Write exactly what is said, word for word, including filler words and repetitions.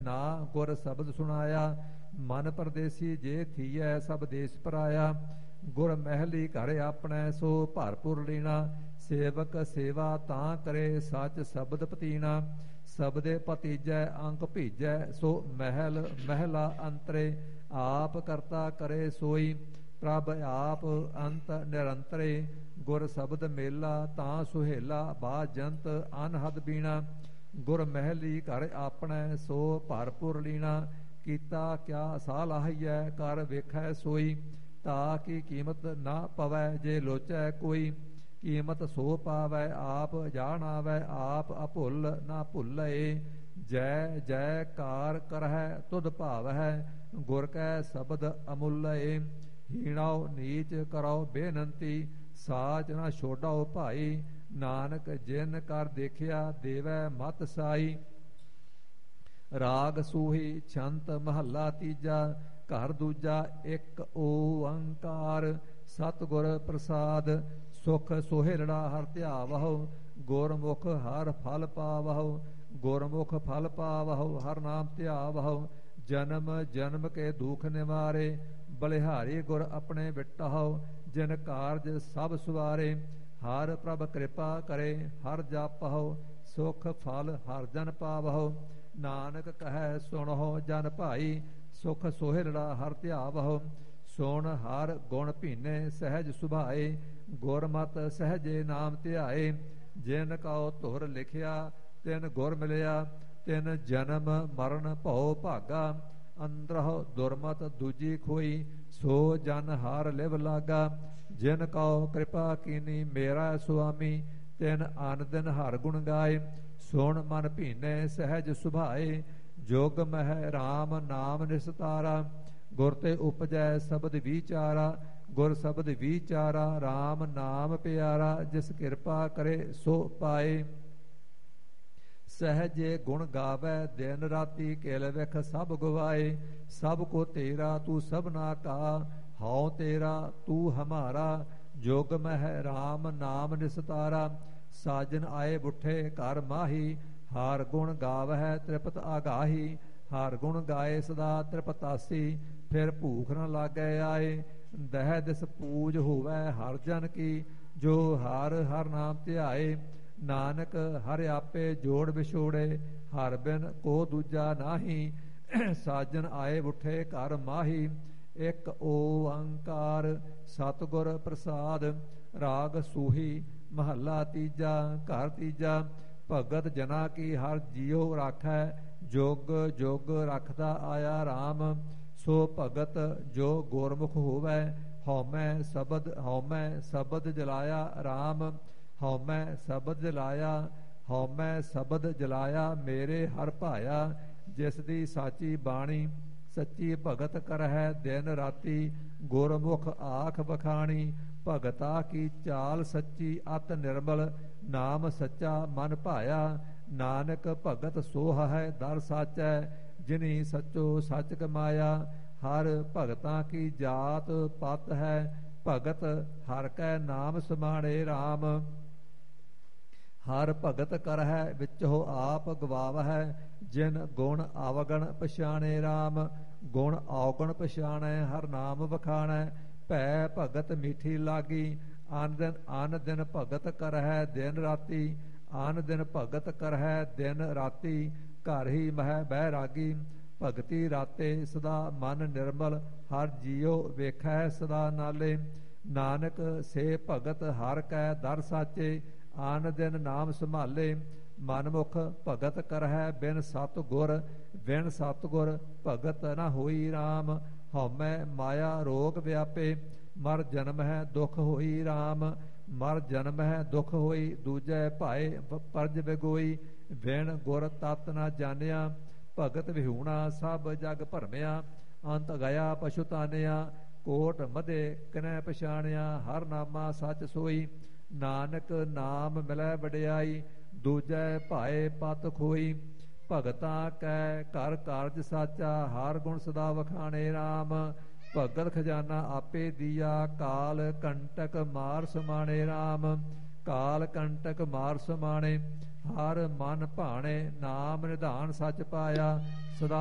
ਨਾ ਗੁਰ ਸ਼ਬਦ ਸੁਣਾਇਆ। ਮਨ ਪਰਦੇਸੀ ਜੇ ਥੀਐ ਸਭ ਦੇਸ ਪਰਾਇਆ। ਗੁਰ ਮਹਿਲੀ ਘਰ ਆਪਣੈ ਸੋ ਭਰਪੂਰ ਲੀਣਾ। ਸੇਵਕ ਸੇਵਾ ਤਾਂ ਕਰੇ ਸੱਚ ਸ਼ਬਦ ਪਤੀਣਾ। ਸ਼ਬਦੇ ਭਤੀਜੈ ਅੰਕ ਭੀਜੈ ਸੋ ਮਹਿਲ ਮਹਿਲਾ ਅੰਤਰੇ। ਆਪ ਕਰਤਾ ਕਰੇ ਸੋਈ ਪ੍ਰਭ ਆਪ ਅੰਤ ਨਿਰੰਤਰੇ। ਗੁਰ ਸ਼ਬਦ ਮੇਲਾ ਤਾਂ ਸੁਹੇਲਾ ਬਾ ਜੰਤ ਅਨਹਦ ਬੀਣਾ। ਗੁਰ ਮਹਿਲੀ ਘਰ ਆਪਣੈ ਸੋ ਭਰਪੂਰ ਲੀਣਾ। ਕੀਤਾ ਕਿਆ ਸਾ ਲਾਹੀਐ ਕਰ ਵੇਖੈ ਸੋਈ। ਤਾ ਕੀ ਕੀਮਤ ਨਾ ਪਵੈ ਜੇ ਲੋਚੈ ਕੋਈ। ਕੀਮਤ ਸੋ ਪਾਵੈ ਆਪ ਜਾਣਾਵੈ ਆਪ ਅਭੁੱਲ ਨਾ ਭੁੱਲੈ। ਜੈ ਜੈ ਕਾਰ ਕਰਹਿ ਤੁਧ ਭਾਵੈ ਗੁਰ ਕੈ ਸ਼ਬਦ ਅਮੁੱਲੈ। ਹੀਣਾਉ ਨੀਚ ਕਰਉ ਬੇਨੰਤੀ ਸਾਚ ਨਾ ਛੋਡਾਉ ਭਾਈ। ਨਾਨਕ ਜਿਨ ਕਰ ਦੇਖਿਆ ਦੇਵੈ ਮਤ ਸਾਈ। ਰਾਗ ਸੂਹੀ ਛੰਤ ਮਹੱਲਾ ਤੀਜਾ ਘਰ ਦੂਜਾ ਇੱਕ ਓੰਕਾਰ। ਸਤਿਗੁਰ ਪ੍ਰਸਾਦ ਸੁਖ ਸੋਹਿਲੜਾ ਹਰ ਧਿਆਵਹੁ। ਗੁਰਮੁਖ ਹਰ ਫਲ ਪਾਵਹੁ ਗੁਰਮੁਖ ਫਲ ਪਾਵਹੁ ਹਰ ਨਾਮ ਧਿਆਵਹੁ। ਜਨਮ ਜਨਮ ਕੇ ਦੁਖ ਨਿਵਾਰੇ ਬਲਿਹਾਰੀ ਗੁਰ ਆਪਣੇ ਬਿਟਹੁ। ਜਿਨ ਕਾਰਜ ਸਭ ਸੁਵਾਰੇ ਹਰ ਪ੍ਰਭ ਕਿਰਪਾ ਕਰੇ ਹਰ ਜਾਪਹੁ। ਸੁਖ ਫਲ ਹਰ ਜਨ ਪਾਵਹੁ ਨਾਨਕ ਕਹੈ ਸੁਣਹੁ ਜਨ ਭਾਈ। ਸੁਖ ਸੋਹਿਲੜਾ ਹਰ ਧਿਆਵਹੁ ਸੁਣ ਹਰ ਗੁਣ ਭੀਨੇ ਸਹਿਜ ਸੁਭਾਏ। ਗੁਰਮਤਿ ਸਹਿਜੇ ਨਾਮ ਧਿਆਏ। ਜਿਨ ਕਉ ਧੁਰ ਲਿਖਿਆ ਤਿਨ ਗੁਰ ਮਿਲਿਆ। ਤਿਨ ਜਨਮ ਮਰਨ ਭਉ ਭਾਗਾ। ਅੰਦਰਹੁ ਦੁਰਮਤ ਦੂਜੀ ਖੋਈ ਸੋ ਜਨ ਹਾਰ ਲਿਵ ਲਾਗਾ। ਜਿਨ ਕਉ ਕਿਰਪਾ ਕੀਨੀ ਮੇਰਾ ਸੁਆਮੀ। ਤਿਨ ਅਨ ਦਿਨ ਹਰ ਗੁਣ ਗਾਏ। ਸੁਣ ਮਨ ਭੀਨੇ ਸਹਿਜ ਸੁਭਾਏ। ਜੋਗ ਮਹਿ ਰਾਮ ਨਾਮ ਨਿਸਤਾਰਾ। ਗੁਰ ਤੇ ਉਪਜੈ ਸ਼ਬਦ ਵਿਚਾਰਾ। ਗੁਰ ਸ਼ਬਦ ਵਿਚਾਰਾ ਰਾਮ ਨਾਮ ਪਿਆਰਾ। ਜਿਸ ਕਿਰਪਾ ਕਰੇ ਸੋ ਪਾਏ। ਸਹਿਜੇ ਗੁਣ ਗਾਵੈ ਦਿਨ ਰਾਤੀ ਕਿਲ ਵਿਖ ਸਭ ਗਵਾਏ। ਸਭ ਕੋ ਤੇਰਾ ਤੂੰ ਸਭਨਾ ਕਾ ਹਉ ਤੇਰਾ ਤੂੰ ਹਮਾਰਾ। ਜੋਗ ਮਹਿ ਰਾਮ ਨਾਮ ਨਿਸਤਾਰਾ। ਸਾਜਨ ਆਏ ਬੁੱਠੇ ਘਰ ਮਾਹੀ। ਹਰ ਗੁਣ ਗਾਵਹਿ ਤ੍ਰਿਪਤ ਆਗਾਹੀ। ਹਰ ਗੁਣ ਗਾਏ ਸਦਾ ਤ੍ਰਿਪਤਾਸੀ। ਫਿਰ ਭੂਖ ਨ ਲਾਗੈ ਆਏ। ਦਹਿ ਦਿਸ ਪੂਜ ਹੋਵੈ ਹਰ ਜਨ ਕੀ। ਜੋ ਹਰ ਹਰ ਨਾਮ ਧਿਆਏ। ਨਾਨਕ ਹਰਿ ਆਪੇ ਜੋੜ ਵਿਛੋੜੇ ਹਰ ਬਿਨ ਕੋ ਦੂਜਾ ਨਾਹੀ। ਸਾਜਨ ਆਏ ਬੁੱਠੇ ਘਰ ਮਾਹੀ। ਇੱਕ ਓੰਕਾਰ ਸਤਿਗੁਰ ਪ੍ਰਸਾਦ। ਰਾਗ ਸੂਹੀ ਮਹੱਲਾ ਤੀਜਾ ਘਰ ਤੀਜਾ। ਭਗਤ ਜਨਾ ਕੀ ਹਰ ਜੀਉ ਰਾਖੈ। ਜੁਗ ਜੁਗ ਰਖਦਾ ਆਇਆ RAM। ਸੋ ਭਗਤ ਜੋ ਗੁਰਮੁਖ ਹੋਵੈ ਹਉਮੈ ਸ਼ਬਦ ਹਉਮੈ ਸ਼ਬਦ ਜਲਾਇਆ RAM। ਹਉਮੈ ਸ਼ਬਦ ਜਲਾਇਆ ਹਉਮੈ ਸ਼ਬਦ ਜਲਾਇਆ ਮੇਰੇ ਹਰ ਭਾਇਆ। ਜਿਸ ਦੀ ਸਾਚੀ ਬਾਣੀ ਸੱਚੀ ਭਗਤ ਕਰਹਿ ਦਿਨ ਰਾਤੀ। ਗੁਰਮੁਖ ਆਖ ਬਖਾਣੀ ਭਗਤਾ ਕੀ ਚਾਲ ਸੱਚੀ ਅਤ ਨਿਰਮਲ। ਨਾਮ ਸੱਚਾ ਮਨ ਭਾਇਆ। ਨਾਨਕ ਭਗਤ ਸੋਹ ਹੈ ਦਰ ਸਾਚੈ। ਜਿਨੀ ਸੱਚੋ ਸੱਚ ਕਮਾਇਆ। ਹਰ ਭਗਤਾਂ ਕੀ ਜਾਤ ਪਤ ਹੈ। ਭਗਤ ਹਰ ਕੈ ਨਾਮ ਸਮਾਣੇ RAM। ਹਰ ਭਗਤ ਕਰਹਿ ਵਿਚੋ ਆਪ ਗਵਾਵਹਿ। ਜਿਨ ਗੁਣ ਆਵਗਣ ਪਛਾਣੇ RAM। ਗੁਣ ਔਗਣ ਪਛਾਣੈ ਹਰ ਨਾਮ ਵਖਾਣੈ। ਭੈ ਭਗਤ ਮੀਠੀ ਲਾਗੀ। ਆਨ ਦਿਨ ਆਨ ਦਿਨ ਭਗਤ ਕਰਹਿ ਦਿਨ ਰਾਤੀ। ਆਨ ਦਿਨ ਭਗਤ ਕਰਹਿ ਦਿਨ ਰਾਤੀ। ਘਰ ਹੀ ਮਹਿ ਬਹਿ ਰਾਗੀ। ਭਗਤੀ ਰਾਤੇ ਸਦਾ ਮਨ ਨਿਰਮਲ। ਹਰ ਜੀਉ ਵੇਖੈ ਸਦਾ ਨਾਲੇ। ਨਾਨਕ ਸੇ ਭਗਤ ਹਰ ਕੈ ਦਰ ਸਾਚੇ। ਆਨ ਦਿਨ ਨਾਮ ਸੰਭਾਲੇ। ਮਨਮੁਖ ਭਗਤ ਕਰਹਿ ਬਿਨ ਸਤ ਗੁਰ। ਬਿਨ ਸਤ ਗੁਰ ਭਗਤ ਨ ਹੋਈ RAM। ਹਉਮੈ ਮਾਇਆ ਰੋਗ ਵਿਆਪੇ। ਮਰ ਜਨਮ ਹੈ ਦੁਖ ਹੋਈ RAM। ਮਰ ਜਨਮ ਹੈ ਦੁਖ ਹੋਈ ਦੂਜੈ ਭਾਏ ਪਰਜ ਬਿਗੋਈ। ਬਿਨ ਗੁਰ ਤਤ ਨ ਜਾਣਿਆ ਭਗਤ ਵਿਹੂਣਾ ਸਭ ਜਗ ਭਰਮਿਆ। ਅੰਤ ਗਿਆ ਪਛੁਤਾਨਿਆ ਕੋਟ ਮਧੇ ਕਿਨੈ ਪਛਾਣਿਆ। ਹਰ ਨਾਮਾ ਸੱਚ ਸੋਈ ਨਾਨਕ ਨਾਮ ਮਿਲੈ ਵਡਿਆਈ। ਦੂਜੈ ਭਾਏ ਪਤ ਖੋਈ। ਭਗਤਾਂ ਕੈ ਘਰ ਕਾਰਜ ਸਾਚਾ। ਹਰ ਗੁਣ ਸਦਾ ਵਖਾਣੇ RAM। ਭਗਤ ਖਜ਼ਾਨਾ ਆਪੇ ਦੀਆ। ਕਾਲ ਕੰਟਕ ਮਾਰ ਸਮਾਣੇ RAM। ਕਾਲ ਕੰਟਕ ਮਾਰ ਸਮਾਣੇ। ਹਰ ਮਨ ਭਾਣੇ ਨਾਮ ਨਿਧਾਨ ਸੱਚ ਪਾਇਆ। ਸਦਾ